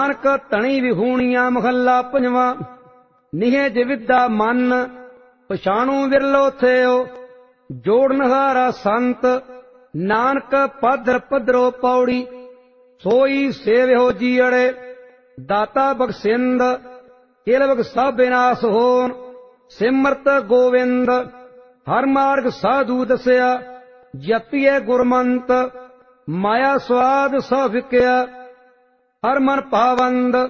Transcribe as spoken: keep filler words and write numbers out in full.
ਨਾਨਕ ਧਣੀ ਵਿਹੂਣੀਆਂ ਮਹੱਲਾ ਪੰਜਵਾਂ। ਨਿਹਜ ਵਿਦਾ ਮਨ ਪਛਾਣੂ ਵਿਰਲੋ ਥਿਓ, ਜੋੜਨਹਾਰਾ ਸੰਤ ਨਾਨਕ ਪਾਦਰ ਪਧਰੋ ਪੌੜੀ। ਸੋਈ ਸੇਵਿਓ ਜੀਅੜੇ ਦਾਤਾ ਬਖਸ਼ਿੰਦ, ਕਿਲਵਗ ਸਭ ਵਿਨਾਸ਼ ਹੋਨ ਸਿਮਰਤ ਗੋਵਿੰਦ। ਹਰ ਮਾਰਗ ਸਾਧੂ ਦਸਿਆ ਜਪੀਏ ਗੁਰਮੰਤ, ਮਾਇਆ ਸਵਾਦ ਸਭ ਵਿਕਿਆ ਹਰ ਮਨ ਪਾਵੰਦ।